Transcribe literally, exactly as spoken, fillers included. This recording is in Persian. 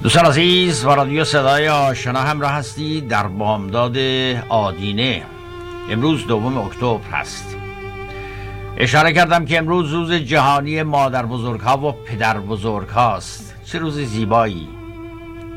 دوستان عزیز و رادیو صدای آشنا همراه هستید در بامداد آدینه. امروز دوم اکتبر هست. اشاره کردم که امروز روز جهانی مادر بزرگ ها و پدر بزرگ هاست. چه روز زیبایی.